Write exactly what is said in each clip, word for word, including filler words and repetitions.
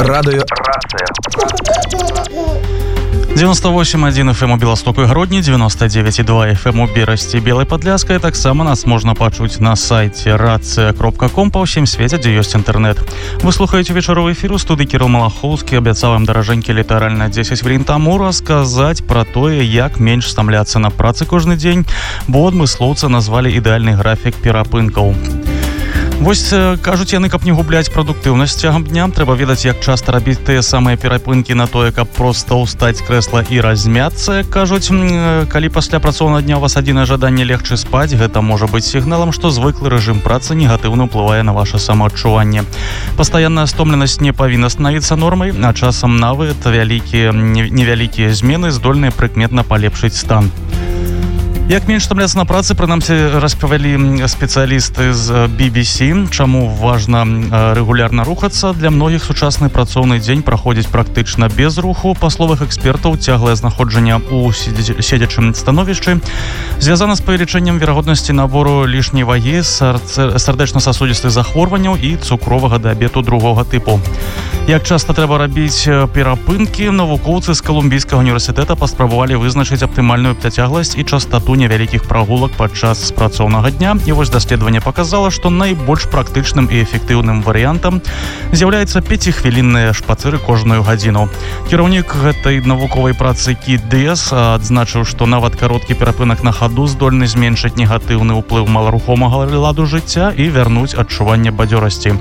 Радыё девяносто восемь один эф эм у Беластоку і Гродні, девяносто девять и два эф эм у Берасці, Белай Падляшскай. Таксама нас можна пачуць на сайце рацыя кропка ком па ўсім свеце, дзе ёсць інтэрнэт. Вы слухаеце вечаровы эфір у студыі Кірыл Малахоўскі. Абяцаў вам, даражэнькі, літаральна дзесяць хвілін таму расказаць пра тое, як менш стамляцца на працы кожны дзень, бо адмыслоўцы назвалі ідэальны графік перапынкаў. Вось, кажуць яны, каб не губляць прадуктыўнасць цягам дня, трэба ведаць, як часта рабіць тыя самыя перапынкі на тое, каб проста ўстаць з крэсла і размяцца, як кажуць. Калі пасля працоўнага дня у вас адзінае жаданне легчы спаць, гэта можа быць сігналам, што звыклы рэжым працы негатыўна ўплывае на ваша самаадчуванне. Пастаянная стомленасць не павінна станавіцца нормай, а часам нават вялікія, невялікія змены здольныя прыкметна палепшыць стан. Як менш стамляцца на працы, прынамсі, распавялі спецыялісты з би би си, чаму важна рэгулярна рухацца. Для многіх сучасны працоўны дзень праходзіць практычна без руху. Па словах экспертаў, цяглае знаходжанне ў седзячым становішчы звязана з павелічэннем верагоднасці набору лішняй вагі, сардэчна-сасудзістых захворванняў і цукровага дыябету другога тыпу. Як часта трэба рабіць перапынкі, навукоўцы з Калумбійскага універсітэта паспрабавалі вызначыць аптымальную працягласць і частату невялікіх прагулак падчас працоўнага дня. І вось даследаванне паказала, што найбольш практычным і эфектыўным варыянтам з'яўляецца пяцихвілінныя шпацыры кожную гадзіну. Кіраўнік гэтай навуковай працы Кіт Дыяс адзначыў, што нават кароткі перапынак на хаду здольны зменшыць негатыўны ўплыў маларухомага ладу жыцця і вярнуць адчуванне бадзёрасці.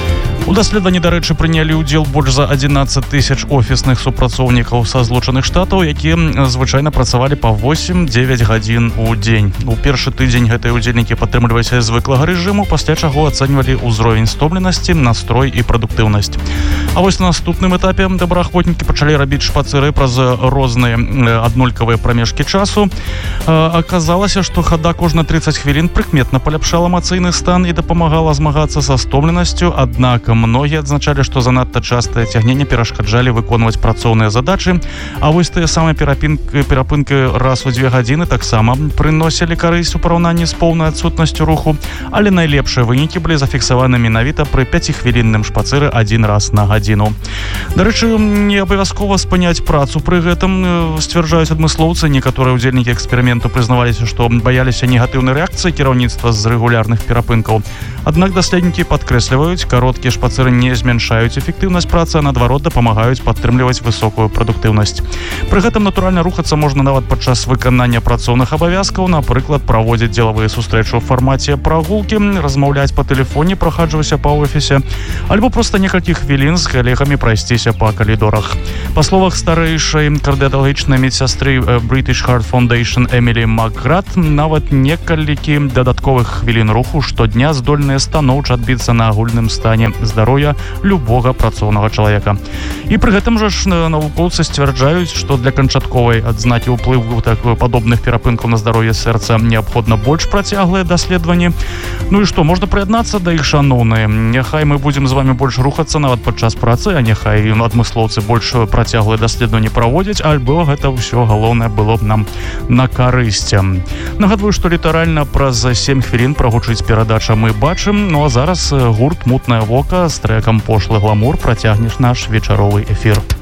У даследаванні, дарэчы, прынялі ўдзел больш за адзінаццаць тысяч офісных супрацоўнікаў са злучаных штатаў, якія звычайна працавалі па восемь-дзевяць гадзін у дзень. У першы тыдзень гэтыя ўдзельнікі падтрымліваліся звыклага рэжыму, пасля чаго ацэньвалі ўзровень стомленасці, настрой і прадуктыўнасць. А вось на наступным этапе добраахвотнікі пачалі рабіць шпацыры праз розныя аднолькавыя прамежкі часу. Аказалася, што хада кожна трыццаць хвілін прыкметна паляпшала эмацыйны стан і дапамагала змагацца са стомленасцю, аднак многія адзначалі, што занадта частае цягненне перашкаджалі выконваць працоўныя задачы, а вось тыя самыя перапынкі, перапынкі раз у дзве гадзіны таксама прыносілі карысць у параўнанні з поўнай адсутнасцю руху, але найлепшыя вынікі былі зафіксаваны менавіта пры пяцихвілінным шпацыры адзін раз на гадзіну. Дарэчы, не абавязкова спыняць працу пры гэтым, сцвярджаюць адмыслоўцы. Некаторыя ўдзельнікі эксперыменту прызнаваліся, што баяліся негатыўнай рэакцыі кіраўніцтва з рэгулярных перапынкаў. Аднак даследнікі падкрэсліваюць, кароткія шпацыры не змяншаюць эфектыўнасць працы, а наадварот дапамагаюць падтрымліваць высокую прадуктыўнасць. Пры гэтым натуральна рухацца можна нават падчас выканання працоўных абавязкаў, напрыклад, праводзіць дзелавыя сустрэчы ў фармаце прагулкі, размаўляць па тэлефоне, прахаджвацца па офісе, альбо проста некалькі хвілін з калегамі прайсціся па калідорах. Па словах старэйшай кардыялагічнай медсястры British Heart Foundation Эмілі Макград, нават некалькі дадатковых хвілін руху штодня здольныя станоўча адбіцца на агульным стане здароўя любога працоўнага чалавека. І пры гэтым жа ж навукоўцы сцвярджаюць, што для канчатковай адзнакі ўплыву так падобных перапынкаў на здароўе сэрца неабходна больш працяглыя даследаванні. Ну і што, можна прыяднацца да іх, шаноўныя. Няхай мы будзем з вами больш рухацца нават падчас працы, а няхай адмыслоўцы больш працяглыя даследаванні праводзяць, альбо гэта ўсё галоўнае было б нам на карысць. Нагадваю, што літаральна праз сем хвілін прагучыць перадача «Мы бачым». Ну а зараз гурт «Мутнае вока» з трэкам «Пошлы гламур» працягнеш наш вечаровы эфір.